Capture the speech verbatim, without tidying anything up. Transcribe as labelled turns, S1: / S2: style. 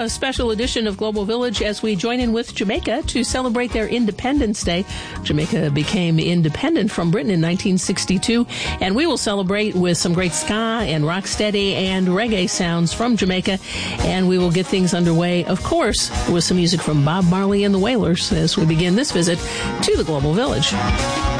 S1: a special edition of Global Village as we join in with Jamaica to celebrate their Independence Day. Jamaica became independent from Britain in nineteen sixty-two, and we will celebrate with some great ska and rocksteady and reggae sounds from Jamaica, and we will get things underway, of course, with some music from Bob Marley and the Wailers as we begin this visit to the Global Village.